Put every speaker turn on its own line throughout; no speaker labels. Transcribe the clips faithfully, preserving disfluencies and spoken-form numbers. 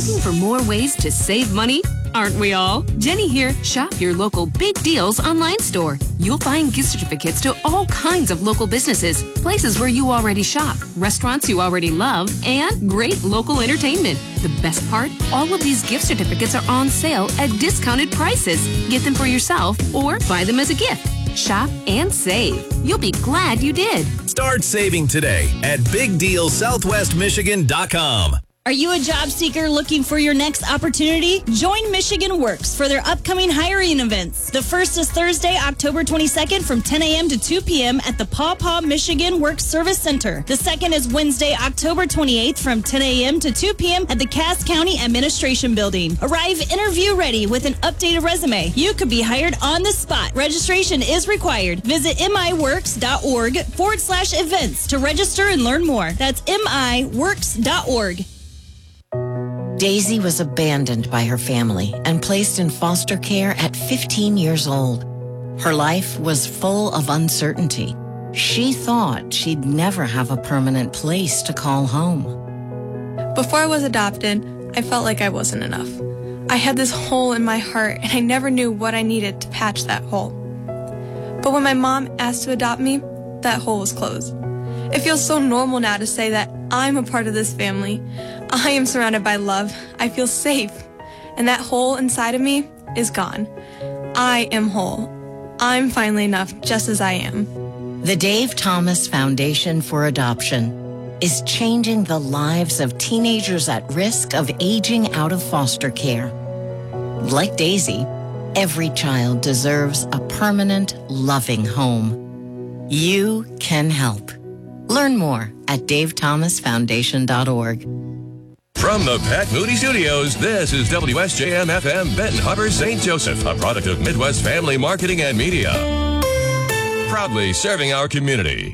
Looking for more ways to save money? Aren't we all? Jenny here. Shop your local Big Deals online store. You'll find gift certificates to all kinds of local businesses, places where you already shop, restaurants you already love, and great local entertainment. The best part? All of these gift certificates are on sale at discounted prices. Get them for yourself or buy them as a gift. Shop and save. You'll be glad you did.
Start saving today at big deal southwest michigan dot com.
Are you a job seeker looking for your next opportunity? Join Michigan Works for their upcoming hiring events. The first is Thursday, October twenty-second from ten a.m. to two p.m. at the Paw Paw Michigan Works Service Center. The second is Wednesday, October twenty-eighth from ten a.m. to two p.m. at the Cass County Administration Building. Arrive interview ready with an updated resume. You could be hired on the spot. Registration is required. Visit miworks.org forward slash events to register and learn more. That's miworks dot org.
Daisy was abandoned by her family and placed in foster care at fifteen years old. Her life was full of uncertainty. She thought she'd never have a permanent place to call home.
Before I was adopted, I felt like I wasn't enough. I had this hole in my heart, and I never knew what I needed to patch that hole. But when my mom asked to adopt me, that hole was closed. It feels so normal now to say that I'm a part of this family. I am surrounded by love. I feel safe. And that hole inside of me is gone. I am whole. I'm finally enough just as I am.
The Dave Thomas Foundation for Adoption is changing the lives of teenagers at risk of aging out of foster care. Like Daisy, every child deserves a permanent, loving home. You can help. Learn more at dave thomas foundation dot org.
From the Pat Moody Studios, this is W S J M F M Benton Harbor, Saint Joseph, a product of Midwest Family Marketing and Media. Proudly serving our community.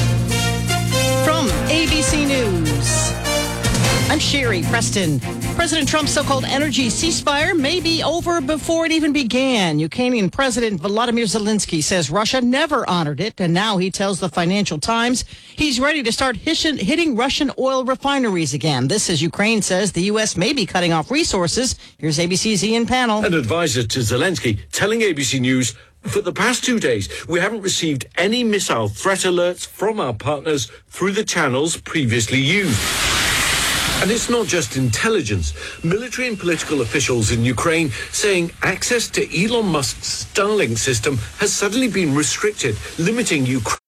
From A B C News, I'm Sherry Preston. President Trump's so-called energy ceasefire may be over before it even began. Ukrainian President Volodymyr Zelensky says Russia never honored it, and now he tells the Financial Times he's ready to start hitting Russian oil refineries again. This, as Ukraine says, the U S may be cutting off resources. Here's A B C's Ian Pannell.
An advisor to Zelensky telling A B C News, for the past two days, we haven't received any missile threat alerts from our partners through the channels previously used. And it's not just intelligence. Military and political officials in Ukraine saying access to Elon Musk's Starlink system has suddenly been restricted, limiting Ukraine.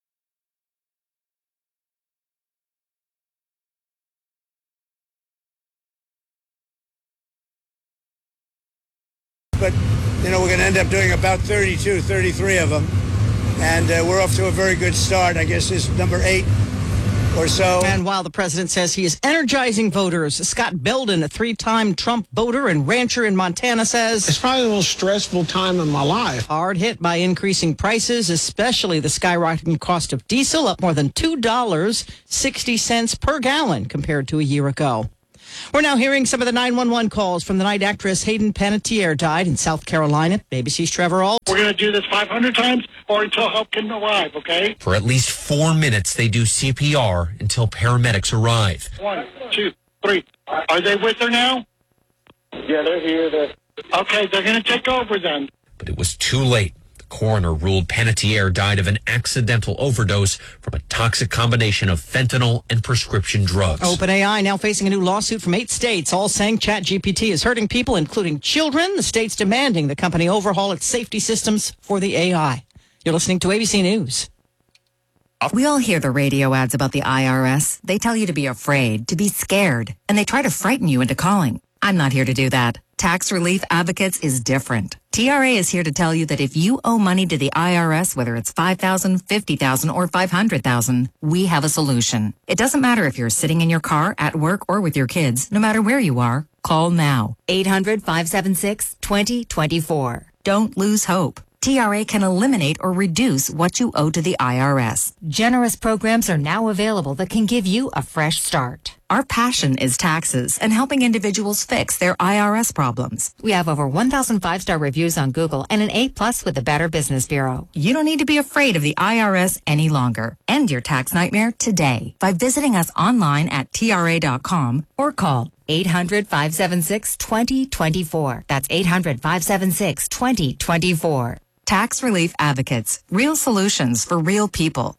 But, you know, we're going to end up doing about thirty-two, thirty-three of them. And uh, we're off to a very good start. I guess this is number eight. Or so.
And while the president says he is energizing voters, Scott Belden, a three-time Trump voter and rancher in Montana, says
it's probably the most stressful time in my life.
Hard hit by increasing prices, especially the skyrocketing cost of diesel, up more than two dollars and sixty cents per gallon compared to a year ago. We're now hearing some of the nine one one calls from the night actress Hayden Panettiere died in South Carolina. A B C's Trevor Ault.
We're going to do this five hundred times or until help can arrive, okay?
For at least four minutes, they do C P R until paramedics arrive.
One, two, three. Are they with her now?
Yeah, they're here. They're...
Okay, they're going to take over then.
But it was too late. The coroner ruled Panettiere died of an accidental overdose from a toxic combination of fentanyl and prescription drugs.
OpenAI now facing a new lawsuit from eight states, all saying ChatGPT is hurting people, including children. The states demanding the company overhaul its safety systems for the A I. You're listening to A B C News.
We all hear the radio ads about the I R S. They tell you to be afraid, to be scared, and they try to frighten you into calling. I'm not here to do that. Tax Relief Advocates is different. T R A is here to tell you that if you owe money to the I R S, whether it's five thousand dollars, fifty thousand dollars, or five hundred thousand dollars, we have a solution. It doesn't matter if you're sitting in your car, at work, or with your kids. No matter where you are, call now. eight hundred, five seven six, two zero two four. Don't lose hope. T R A can eliminate or reduce what you owe to the I R S. Generous programs are now available that can give you a fresh start. Our passion is taxes and helping individuals fix their I R S problems. We have over one thousand five-star reviews on Google and an A plus with the Better Business Bureau. You don't need to be afraid of the I R S any longer. End your tax nightmare today by visiting us online at T R A dot com or call eight hundred, five seven six, two zero two four. That's eight hundred, five seven six, two zero two four. Tax Relief Advocates. Real solutions for real people.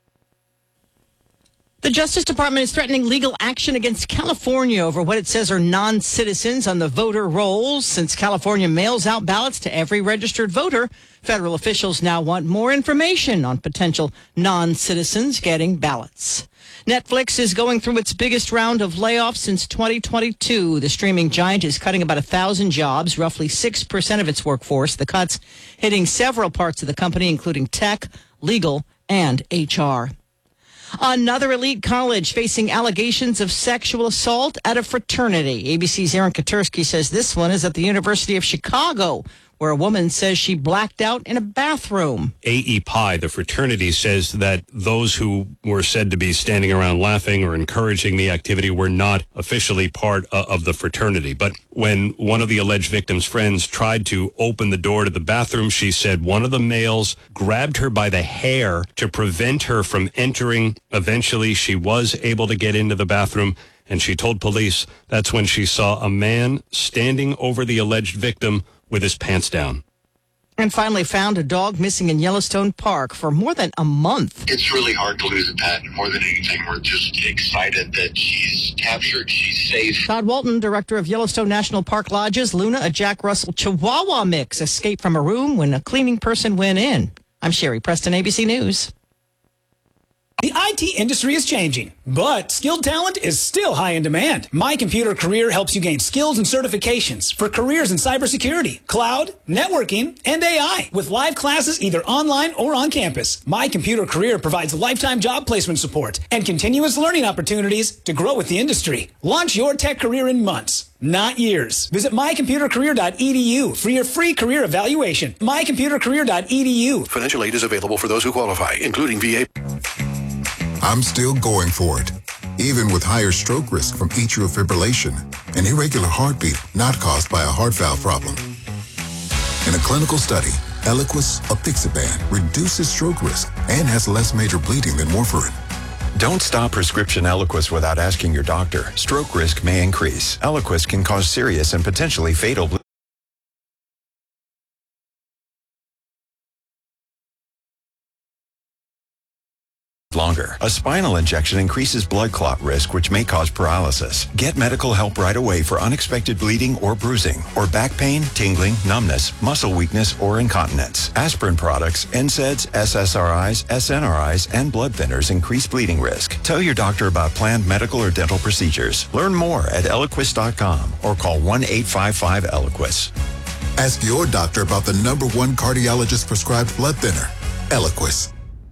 The Justice Department is threatening legal action against California over what it says are non-citizens on the voter rolls. Since California mails out ballots to every registered voter, federal officials now want more information on potential non-citizens getting ballots. Netflix is going through its biggest round of layoffs since twenty twenty-two. The streaming giant is cutting about one thousand jobs, roughly six percent of its workforce. The cuts hitting several parts of the company, including tech, legal, and H R. Another elite college facing allegations of sexual assault at a fraternity. A B C's Aaron Katursky says this one is at the University of Chicago, where a woman says she blacked out in a bathroom.
A E Pi, the fraternity, says that those who were said to be standing around laughing or encouraging the activity were not officially part uh, of the fraternity. But when one of the alleged victim's friends tried to open the door to the bathroom, she said one of the males grabbed her by the hair to prevent her from entering. Eventually, she was able to get into the bathroom, and she told police that's when she saw a man standing over the alleged victim with his pants down.
And finally found a dog missing in Yellowstone Park for more than a month.
It's really hard to lose a pet. More than anything, we're just excited that she's captured, she's safe.
Todd Walton, director of Yellowstone National Park Lodges, Luna, a Jack Russell Chihuahua mix, escaped from a room when a cleaning person went in. I'm Sherry Preston, A B C News.
The I T industry is changing, but skilled talent is still high in demand. My Computer Career helps you gain skills and certifications for careers in cybersecurity, cloud, networking, and A I with live classes either online or on campus. My Computer Career provides lifetime job placement support and continuous learning opportunities to grow with the industry. Launch your tech career in months, not years. Visit my computer career dot e d u for your free career evaluation. my computer career dot e d u.
Financial aid is available for those who qualify, including V A.
I'm still going for it, even with higher stroke risk from atrial fibrillation, an irregular heartbeat not caused by a heart valve problem. In a clinical study, Eliquis apixaban reduces stroke risk and has less major bleeding than warfarin.
Don't stop prescription Eliquis without asking your doctor. Stroke risk may increase. Eliquis can cause serious and potentially fatal bleeding. Longer. A spinal injection increases blood clot risk, which may cause paralysis. Get medical help right away for unexpected bleeding or bruising, or back pain, tingling, numbness, muscle weakness, or incontinence. Aspirin products, N SAIDs, S S R Is, S N R Is, and blood thinners increase bleeding risk. Tell your doctor about planned medical or dental procedures. Learn more at Eliquis dot com or call one eight five five Eliquis.
Ask your doctor about the number one cardiologist prescribed blood thinner, Eliquis.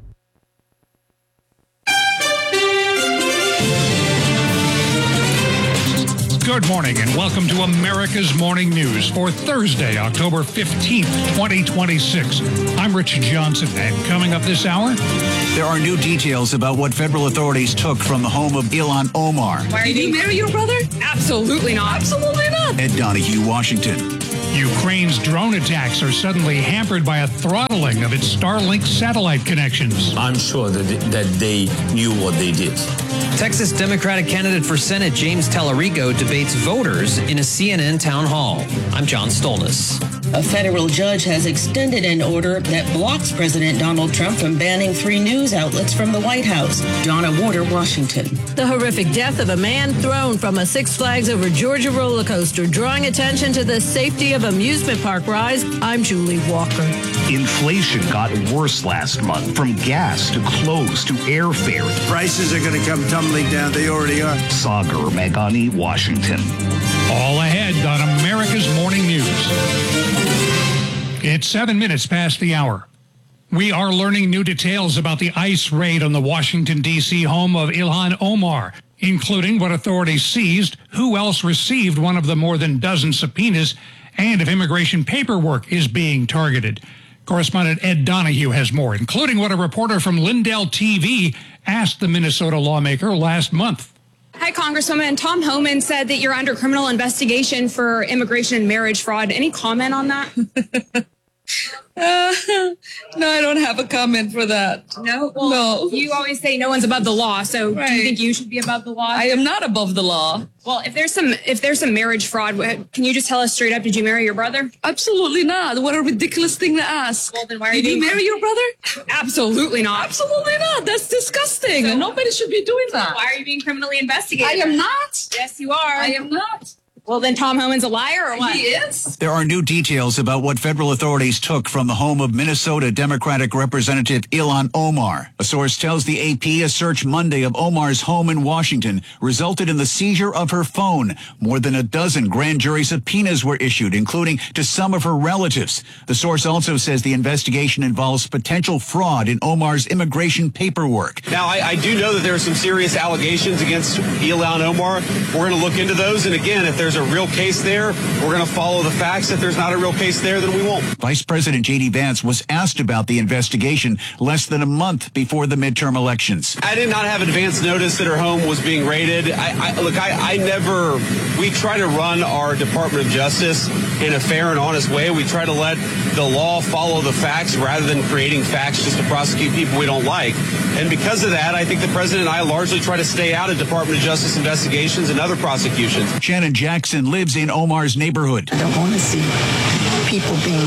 Good morning and welcome to America's Morning News for Thursday, October fifteenth, twenty twenty-six. I'm Rich Johnson, and coming up this hour,
there are new details about what federal authorities took from the home of Ilhan Omar.
Did you marry your brother? Absolutely not. Absolutely not.
Ed Donahue, Washington.
Ukraine's drone attacks are suddenly hampered by a throttling of its Starlink satellite connections.
I'm sure that, that they knew what they did.
Texas Democratic candidate for Senate James Tallarico debates voters in a C N N town hall. I'm John Stolnis.
A federal judge has extended an order that blocks President Donald Trump from banning three news outlets from the White House. Donna Warder, Washington.
The horrific death of a man thrown from a Six Flags Over Georgia roller coaster, drawing attention to the safety of amusement park rides. I'm Julie Walker.
Inflation got worse last month, from gas to clothes to airfare.
Prices are going to come tumbling down. They already are.
Sagar Meghani, Washington.
All ahead on America's Morning News. It's seven minutes past the hour. We are learning new details about the ICE raid on the Washington, D C home of Ilhan Omar, including what authorities seized, who else received one of the more than dozen subpoenas, and if immigration paperwork is being targeted. Correspondent Ed Donahue has more, including what a reporter from Lindell T V asked the Minnesota lawmaker last month.
Hi, Congresswoman. Tom Homan said that you're under criminal investigation for immigration and marriage fraud. Any comment on that?
Uh, no, I don't have a comment for that.
No? Well,
no.
You always say no one's above the law, so
right.
do you think you should be above the law?
I am not above the law.
Well, if there's some if there's some marriage fraud, can you just tell us straight up, did you marry your brother?
Absolutely not. What a ridiculous thing to ask.
Well, then why are
Did
you
you
being-
marry your brother?
Absolutely not.
Absolutely not. That's disgusting.
So-
Nobody should be doing that.
Why are you being criminally investigated?
I am not.
Yes, you are.
I am not.
Well, then Tom Homan's a liar or what?
He is.
There are new details about what federal authorities took from the home of Minnesota Democratic Representative Ilhan Omar. A source tells the A P a search Monday of Omar's home in Washington resulted in the seizure of her phone. More than a dozen grand jury subpoenas were issued, including to some of her relatives. The source also says the investigation involves potential fraud in Omar's immigration paperwork.
Now, I, I do know that there are some serious allegations against Ilhan Omar. We're going to look into those. And again, if there's a real case there, we're going to follow the facts. If there's not a real case there, then we won't.
Vice President J D Vance was asked about the investigation less than a month before the midterm elections.
I did not have advance notice that her home was being raided. I, I look, I, I never, we try to run our Department of Justice in a fair and honest way. We try to let the law follow the facts rather than creating facts just to prosecute people we don't like. And because of that, I think the president and I largely try to stay out of Department of Justice investigations and other prosecutions.
Shannon Jackson lives in Omar's neighborhood.
I don't want to see people being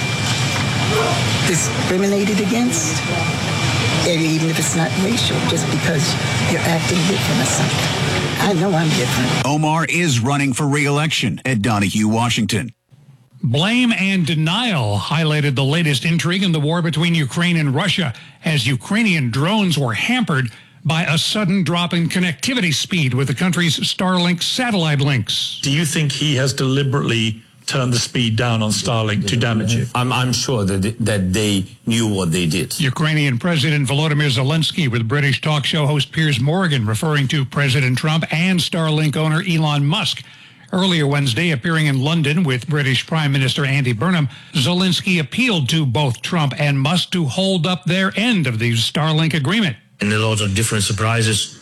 discriminated against, and even if it's not racial, just because you're acting different or something. I know I'm different.
Omar is running for re-election at Donahue, Washington.
Blame and denial highlighted the latest intrigue in the war between Ukraine and Russia as Ukrainian drones were hampered by a sudden drop in connectivity speed with the country's Starlink satellite links.
Do you think he has deliberately turned the speed down on Starlink to damage it?
I'm, I'm sure that, that they knew what they did.
Ukrainian President Volodymyr Zelensky with British talk show host Piers Morgan referring to President Trump and Starlink owner Elon Musk. Earlier Wednesday, appearing in London with British Prime Minister Andy Burnham, Zelensky appealed to both Trump and Musk to hold up their end of the Starlink agreement.
And a lot of different surprises.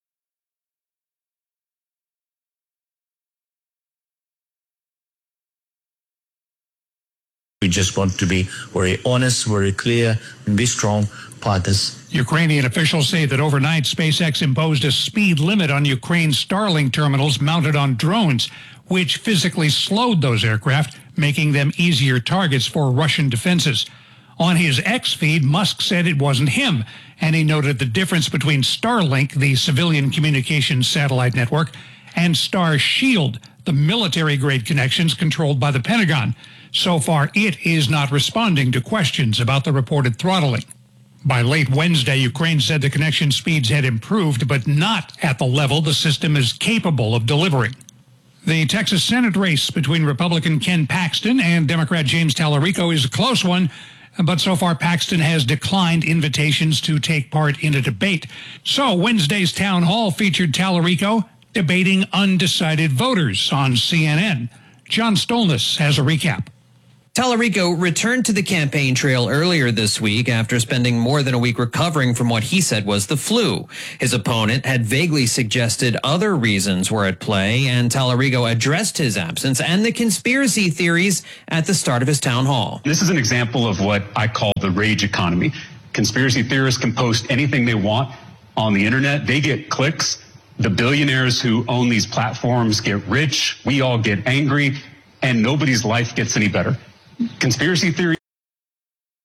We just want to be very honest, very clear, and be strong partners.
Ukrainian officials say that overnight, SpaceX imposed a speed limit on Ukraine's Starlink terminals mounted on drones, which physically slowed those aircraft, making them easier targets for Russian defenses. On his X feed, Musk said it wasn't him, and he noted the difference between Starlink, the civilian communications satellite network, and Starshield, the military-grade connections controlled by the Pentagon. So far, it is not responding to questions about the reported throttling. By late Wednesday, Ukraine said the connection speeds had improved, but not at the level the system is capable of delivering. The Texas Senate race between Republican Ken Paxton and Democrat James Tallarico is a close one, but so far Paxton has declined invitations to take part in a debate. So Wednesday's town hall featured Tallarico debating undecided voters on C N N. John Stolness has a recap.
Tallarico returned to the campaign trail earlier this week after spending more than a week recovering from what he said was the flu. His opponent had vaguely suggested other reasons were at play, and Tallarico addressed his absence and the conspiracy theories at the start of his town hall.
This is an example of what I call the rage economy. Conspiracy theorists can post anything they want on the internet. They get clicks. The billionaires who own these platforms get rich. We all get angry, and nobody's life gets any better. Conspiracy theory